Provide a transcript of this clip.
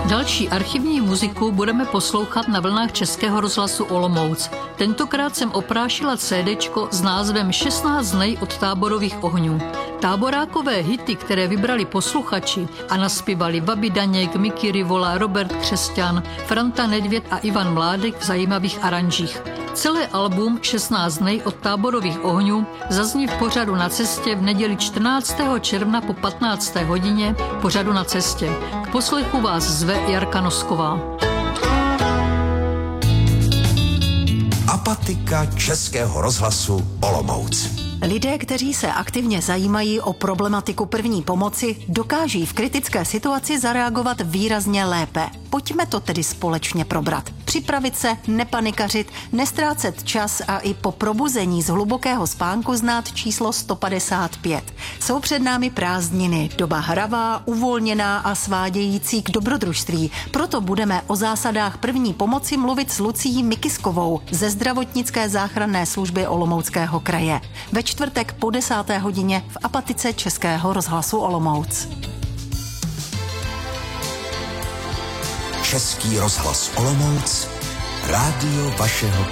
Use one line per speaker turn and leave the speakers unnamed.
Další archivní muziku budeme poslouchat na vlnách Českého rozhlasu Olomouc. Tentokrát jsem oprášila CDčko s názvem 16 dnů od táborových ohňů. Táborákové hity, které vybrali posluchači a naspívali Babi Daněk, Miky Rivola, Robert Křesťan, Franta Nedvěd a Ivan Mládek v zajímavých aranžích. Celé album 16 dnů od táborových ohňů zazní v pořadu Na cestě v neděli 14. června po 15. hodině pořadu Na cestě. K poslechu vás zve Jarka Nosková.
Apatika Českého rozhlasu Olomouc.
Lidé, kteří se aktivně zajímají o problematiku první pomoci, dokáží v kritické situaci zareagovat výrazně lépe. Pojďme to tedy společně probrat. Připravit se, nepanikařit, nestrácet čas a i po probuzení z hlubokého spánku znát číslo 155. Jsou před námi prázdniny, doba hravá, uvolněná a svádějící k dobrodružství. Proto budeme o zásadách první pomoci mluvit s Lucií Mikiskovou ze zdravotnické záchranné služby Olomouckého kraje. Ve čtvrtek po 10. hodině v Apatice Českého rozhlasu Olomouc.
Český rozhlas Olomouc, rádio vašeho